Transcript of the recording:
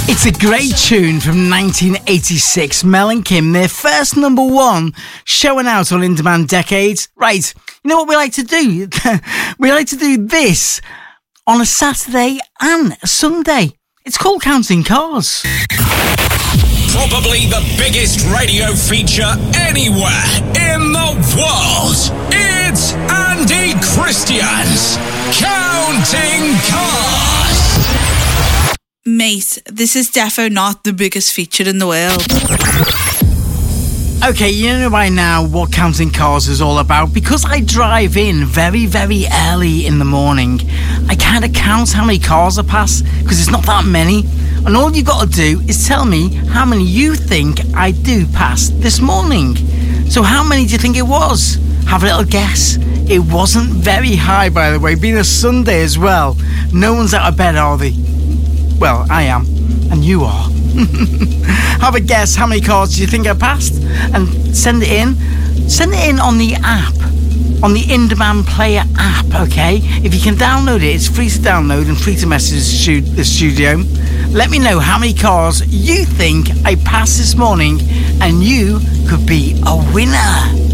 It's a great tune from 1986. Mel and Kim, their first number one, showing out on In Demand Decades. Right, you know what we like to do? We like to do this on a Saturday and a Sunday. It's called Counting Cars. Probably the biggest radio feature anywhere in the world. It's Andy Christian's Counting Cars. Mate, this is defo not the biggest feature in the world. Okay, you know by now what Counting Cars is all about. Because I drive in very, very early in the morning, I kind of count how many cars I pass, because it's not that many. And all you've got to do is tell me how many you think I do pass this morning. So how many do you think it was? Have a little guess. It wasn't very high, by the way, being a Sunday as well. No one's out of bed, are they? Well, I am, and you are. Have a guess, how many cars do you think I passed? And send it in. Send it in on the app, on the In Demand Player app, okay? If you can download it, it's free to download and free to message the studio. Let me know how many cars you think I passed this morning, and you could be a winner.